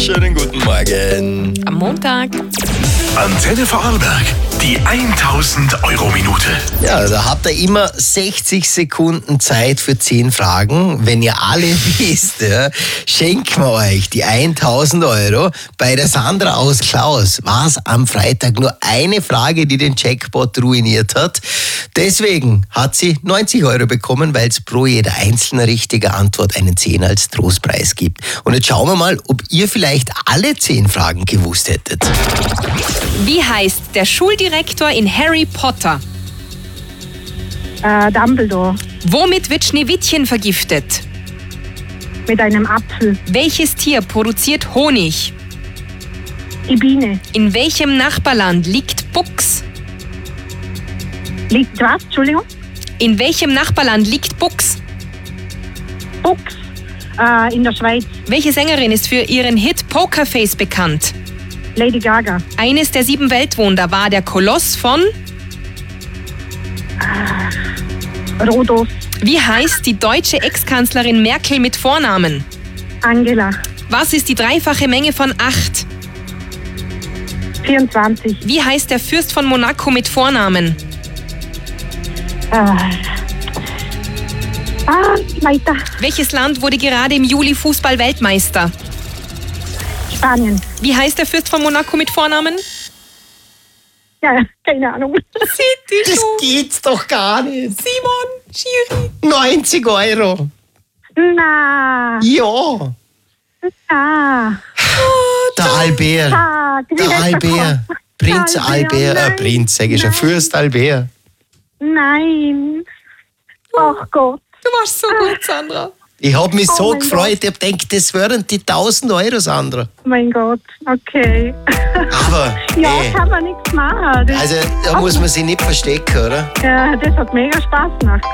Schönen guten Morgen. Am Montag. Antenne Vorarlberg, die 1000-Euro-Minute. Ja, da habt ihr immer 60 Sekunden Zeit für 10 Fragen. Wenn ihr alle wisst, ja, schenken wir euch die 1000 Euro. Bei der Sandra aus Klaus war es am Freitag nur eine Frage, die den Jackpot ruiniert hat. Deswegen hat sie 90 Euro bekommen, weil es pro jede einzelne richtige Antwort einen 10 als Trostpreis gibt. Und jetzt schauen wir mal, ob ihr vielleicht alle 10 Fragen gewusst hättet. Wie heißt der Schuldirektor in Harry Potter? Dumbledore. Womit wird Schneewittchen vergiftet? Mit einem Apfel. Welches Tier produziert Honig? Die Biene. In welchem Nachbarland liegt Bux? Liegt was? Entschuldigung? In welchem Nachbarland liegt Bux? Bux. In der Schweiz. Welche Sängerin ist für ihren Hit Pokerface bekannt? Lady Gaga. Eines der 7 Weltwunder war der Koloss von? Rhodos. Wie heißt die deutsche Ex-Kanzlerin Merkel mit Vornamen? Angela. Was ist die dreifache Menge von 8? 24. Wie heißt der Fürst von Monaco mit Vornamen? Weiter. Welches Land wurde gerade im Juli Fußball-Weltmeister? Spanien. Wie heißt der Fürst von Monaco mit Vornamen? Ja, keine Ahnung. Das geht's doch gar nicht. Simon, Schiri. 90 Euro. Na. Ja. Der Albert. Der Albert. Prinz Albert. Prinz, sag ich schon. Fürst Albert. Nein. Ach Gott. Du warst so gut, Sandra. Ich hab mich so mein gefreut. Ich hab gedacht, das wären die 1000 Euro, Sandra. Mein Gott. Okay. Aber, Ja, ey, kann man nichts machen. Das, also da muss man sich nicht verstecken, oder? ja, das hat mega Spaß gemacht.